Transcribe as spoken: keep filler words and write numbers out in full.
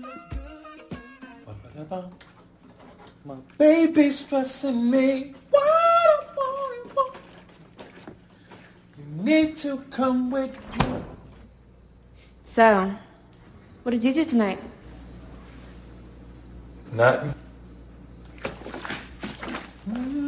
My baby's stressing me. You need to come with me. So, what did you do tonight? Nothing. Mm-hmm.